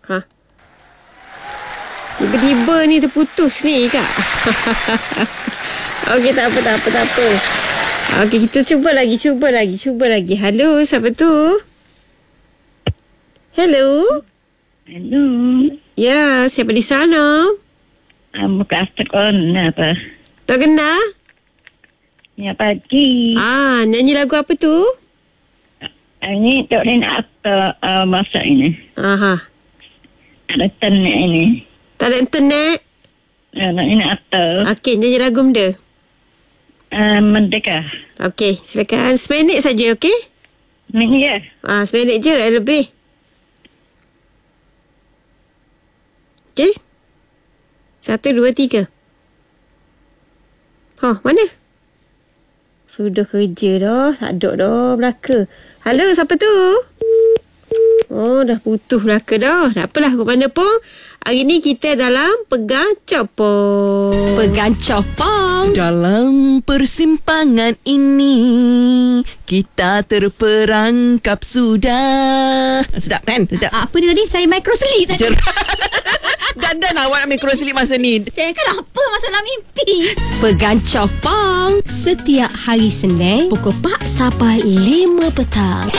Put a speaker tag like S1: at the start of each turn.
S1: Ha. Tiba-tiba ni terputus ni, Kak. Okey, tak apa. Okey, kita cuba lagi. Halo, siapa tu? Hello.
S2: Hello.
S1: Ya, siapa di sana?
S2: Bukan Astakon apa?
S1: Tak kenal?
S2: Ya, pagi.
S1: Nyanyi lagu apa tu?
S2: Ini tak boleh nak masak ini.
S1: Aha.
S2: Ada internet ini.
S1: Tak ada internet?
S2: Ya, nak ini atau
S1: Okey, nyanyi lagu benda.
S2: Merdeka.
S1: Okey, silakan. 9 minit saja, okey?
S2: Ini ya.
S1: 9 minit je lebih. Okey? 1, 2, 3. Mana? Sudah kerja dah. Tak ada dah belaka. Halo, siapa tu? Dah putus belaka dah. Tak apalah, ke mana pun. Hari ni kita dalam Pegang Copong.
S3: Dalam persimpangan ini kita terperangkap sudah. Sedap kan? Sedap.
S4: Apa dia tadi? Saya microslip tadi.
S3: Dan awak nak microslip masa ni.
S4: Saya kan apa masalah mimpi. Pegang Copong setiap hari Senin pukul 4 sampai 5 petang.